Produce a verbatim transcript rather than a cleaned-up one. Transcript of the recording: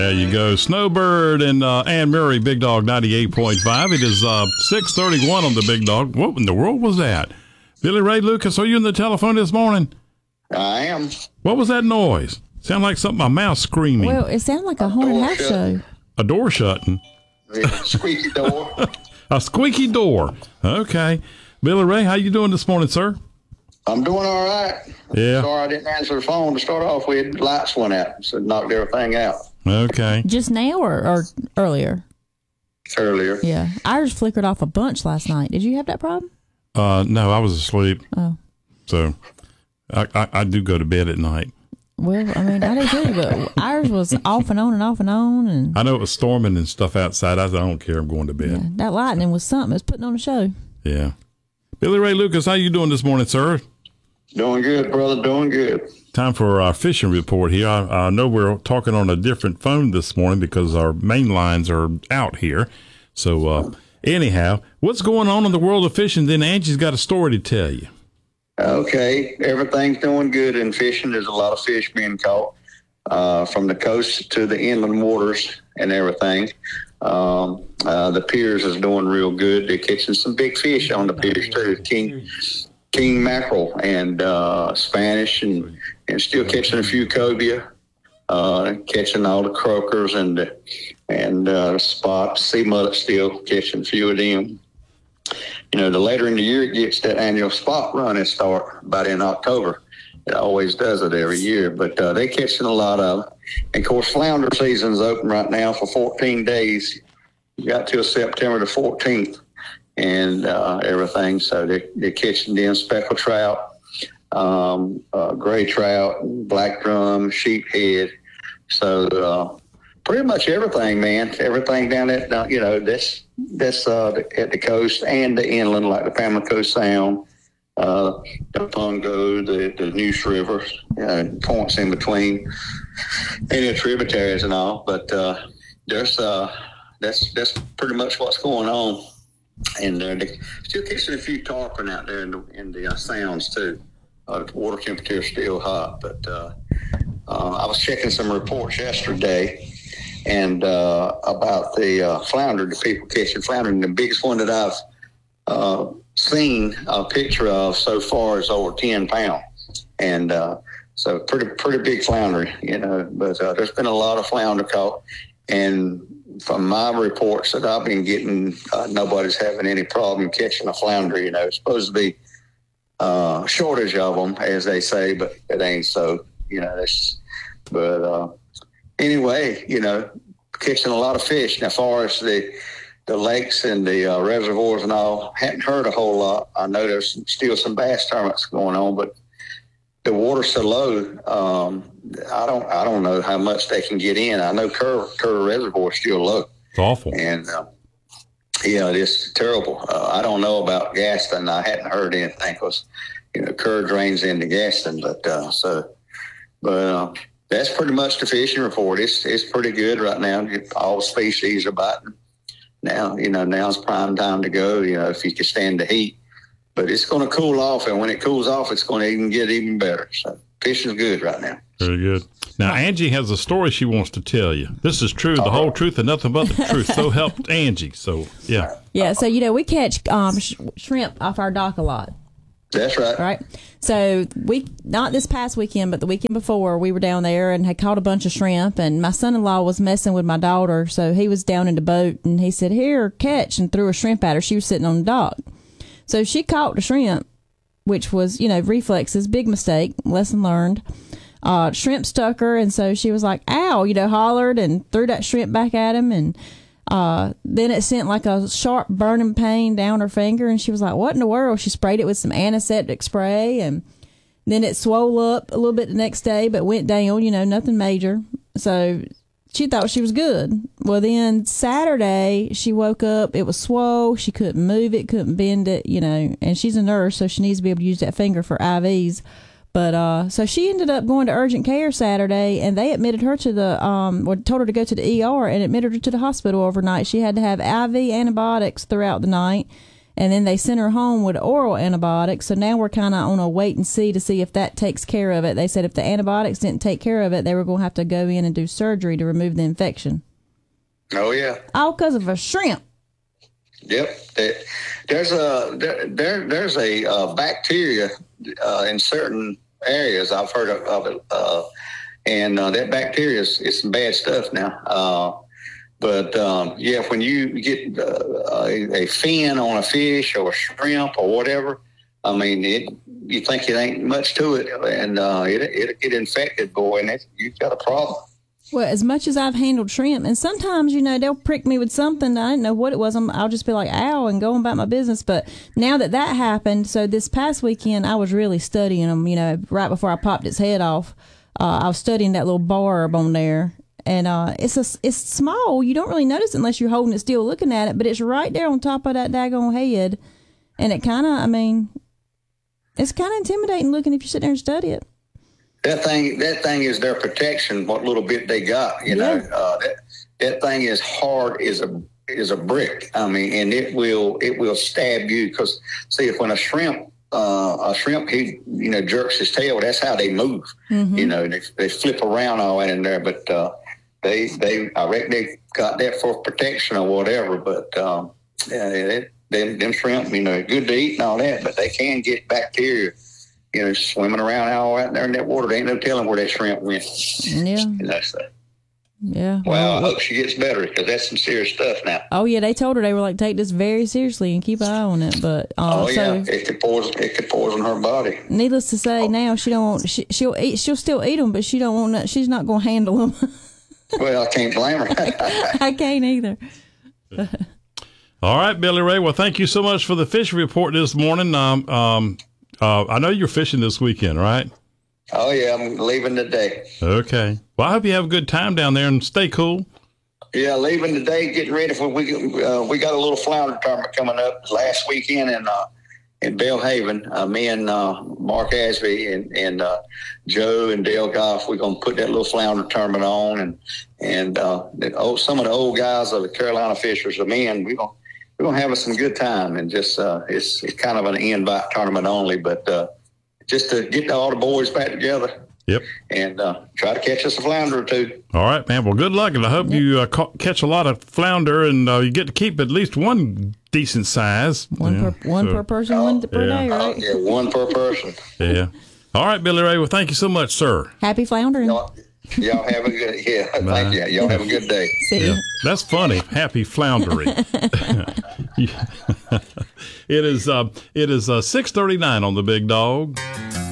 There you go. Snowbird and uh, Ann Murray, Big Dog ninety-eight point five. It is uh, six thirty-one on the Big Dog. What in the world was that? Billy Ray Lucas, are you on the telephone this morning? I am. What was that noise? Sound like something, a mouse screaming. Well, it sounded like a haunted house show. A door shutting. Yeah, squeaky door. A squeaky door. Okay. Billy Ray, how you doing this morning, sir? I'm doing all right. Yeah. Sorry I didn't answer the phone to start off with. Lights went out, so it knocked everything out. Okay. Just now or, or earlier? Earlier. Yeah. Ours flickered off a bunch last night. Did you have that problem? Uh, no, I was asleep. Oh. So I, I, I do go to bed at night. Well, I mean, I do too, but ours was off and on and off and on. And I know it was storming and stuff outside. I, said, I don't care. I'm going to bed. yeah, that lightning was something. It was putting on a show. Yeah. Billy Ray Lucas, how you doing this morning, sir? Doing good, brother. Doing good. Time for our fishing report here. I, I know we're talking on a different phone this morning because our main lines are out here. So, uh, anyhow, what's going on in the world of fishing? Then Angie's got a story to tell you. Okay. Everything's doing good in fishing. There's a lot of fish being caught uh, from the coast to the inland waters and everything. Um, uh, the piers is doing real good. They're catching some big fish on the piers, too. King king mackerel and uh, Spanish and, and still catching a few cobia, uh, catching all the croakers and and uh, spots. Sea mullet still catching a few of them. You know, the later in the year it gets, that annual spot run and start about in October. It always does it every year, but uh, they're catching a lot of them. And of course, flounder season's open right now for fourteen days. You got till September the fourteenth. And uh, everything. So they're, they're catching them speckled trout, um, uh, gray trout, black drum, sheephead. So uh, pretty much everything, man. Everything down at, uh, you know, that's, that's uh, at the coast and the inland, like the Pamlico Sound, uh, the Pungo, the, the Neuse River, uh, points in between, and the tributaries and all. But uh, there's uh, that's that's pretty much what's going on. And uh, they still catching a few tarpon out there in the, in the uh, sounds too. Uh, the water temperature is still hot, but uh, uh, I was checking some reports yesterday, and uh, about the uh, flounder, the people catching flounder. And the biggest one that I've uh, seen a picture of so far is over ten pounds, and uh, so pretty pretty big flounder, you know. But uh, there's been a lot of flounder caught, and from my reports that I've been getting, uh, nobody's having any problem catching a flounder. You know, it's supposed to be uh, shortage of them, as they say, but it ain't so. You know, that's. But uh, anyway, you know, catching a lot of fish. Now, as far as the the lakes and the uh, reservoirs and all, hadn't heard a whole lot. I know there's still some bass tournaments going on, but the water's so low. Um, I don't, I don't know how much they can get in. I know Kerr, Kerr Reservoir is still low. It's awful. And uh, yeah, it is terrible. Uh, I don't know about Gaston. I hadn't heard anything because, you know, Kerr drains into Gaston, but uh, so, but uh, that's pretty much the fishing report. It's it's pretty good right now. All species are biting now. You know, now's prime time to go. You know, if you can stand the heat. But it's going to cool off, and when it cools off, it's going to even get even better. So fishing's good right now. Very good. Now, Angie has a story she wants to tell you. This is true, the All whole right. truth and nothing but the truth. So helped Angie. So, yeah. Yeah, so, you know, we catch um, sh- shrimp off our dock a lot. That's right. Right. So we, not this past weekend, but the weekend before, we were down there and had caught a bunch of shrimp, and my son-in-law was messing with my daughter. So he was down in the boat, and he said, "Here, catch," and threw a shrimp at her. She was sitting on the dock. So she caught the shrimp, which was, you know, reflexes, big mistake, lesson learned. Uh, shrimp stuck her, and so she was like, "Ow," you know, hollered and threw that shrimp back at him, and uh, then it sent like a sharp burning pain down her finger, and she was like, "What in the world?" She sprayed it with some antiseptic spray, and then it swole up a little bit the next day, but went down, you know, nothing major. So she thought she was good. Well, then Saturday, she woke up, it was swole, she couldn't move it, couldn't bend it, you know, and she's a nurse, so she needs to be able to use that finger for I Vs. But, uh, so she ended up going to urgent care Saturday, and they admitted her to the, um, or told her to go to the E R and admitted her to the hospital overnight. She had to have I V antibiotics throughout the night, And then they sent her home with oral antibiotics. So now we're kind of on a wait and see to see if that takes care of it. They said if the antibiotics didn't take care of it, they were going to have to go in and do surgery to remove the infection. Oh, yeah. All because of a shrimp. Yep. There's a there, there there's a uh, bacteria uh, in certain areas. I've heard of, of it, uh, and uh, that bacteria is, is some bad stuff now. Uh, but um, yeah, when you get uh, a, a fin on a fish or a shrimp or whatever, I mean, it you think it ain't much to it, and uh, it it'll get infected, boy, and it, you've got a problem. Well, as much as I've handled shrimp, and sometimes, you know, they'll prick me with something. I didn't know what it was. I'm, I'll just be like, ow, and go about my business. But now that that happened, so this past weekend, I was really studying them, you know, right before I popped its head off. Uh, I was studying that little barb on there. And uh, it's a, it's small. You don't really notice it unless you're holding it still looking at it. But it's right there on top of that daggone head. And it kind of, I mean, it's kind of intimidating looking if you sit there and study it. That thing, that thing is their protection. What little bit they got, you know, Yeah. uh, that that thing is hard as a is a brick. I mean, and it will it will stab you because see if when a shrimp uh, a shrimp he you know jerks his tail, that's how they move. Mm-hmm. You know, they they flip around all that in there, but uh, they they I reckon they got that for protection or whatever. But um, yeah, it, them them shrimp, you know, good to eat and all that, but they can get bacteria. You know, swimming around all out there in that water. There ain't no telling where that shrimp went. Yeah. You know, so. Yeah. Well, I hope she gets better because that's some serious stuff now. Oh, yeah. They told her they were like, take this very seriously and keep an eye on it. But uh, Oh, yeah. so, It could poison. It could poison her body. needless to say, now she don't want, she, she'll eat, she'll still eat them, but she don't want, she's not going to handle them. Well, I can't blame her. I can't either. All right, Billy Ray. Well, thank you so much for the fishing report this morning. Um, um, uh, I know you're fishing this weekend, right? Oh, yeah. I'm leaving today. Okay. Well, I hope you have a good time down there and stay cool. Yeah, leaving today, getting ready for we uh, we got a little flounder tournament coming up last weekend in uh, in Belhaven. Uh, me and uh, Mark Asby and and uh, Joe and Dale Goff, we're gonna put that little flounder tournament on, and and uh, the old, some of the old guys of the Carolina Fishers, the men, we're gonna we're gonna have us some good time, and just uh, it's it's kind of an invite tournament only, but uh, just to get all the boys back together. Yep. And uh, try to catch us a flounder or two. All right, man. Well, good luck, and I hope yep. you uh, ca- catch a lot of flounder, and uh, you get to keep at least one decent size. One yeah. per one so, per person, oh, one per yeah. day, right? Oh, yeah, one per person. Yeah. All right, Billy Ray. Well, thank you so much, sir. Happy floundering. Y'all, y'all have a good yeah. Bye. Thank you. Y'all have a good day. See yeah. you. That's funny. Happy floundering. It is. Uh, it is uh, six thirty nine on the Big Dog.